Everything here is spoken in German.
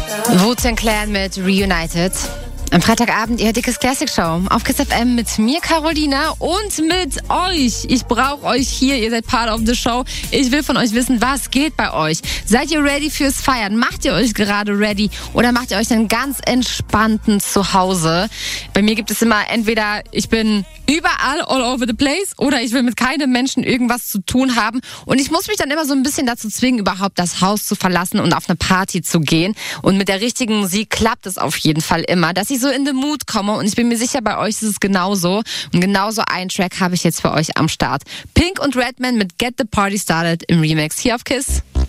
Wu-Tang Clan mit Reunited. Am Freitagabend ihr Dickes Classic Show auf Kiss FM mit mir, Carolina, und mit euch. Ich brauche euch hier, ihr seid part of the show. Ich will von euch wissen, was geht bei euch? Seid ihr ready fürs Feiern? Macht ihr euch gerade ready oder macht ihr euch einen ganz entspannten Zuhause? Bei mir gibt es immer entweder, ich bin überall all over the place oder ich will mit keinem Menschen irgendwas zu tun haben und ich muss mich dann immer so ein bisschen dazu zwingen, überhaupt das Haus zu verlassen und auf eine Party zu gehen. Und mit der richtigen Musik klappt es auf jeden Fall immer, dass ich so in den Mood komme und ich bin mir sicher, bei euch ist es genauso. Und genauso einen Track habe ich jetzt für euch am Start. Pink und Redman mit Get the Party Started im Remix hier auf KISS.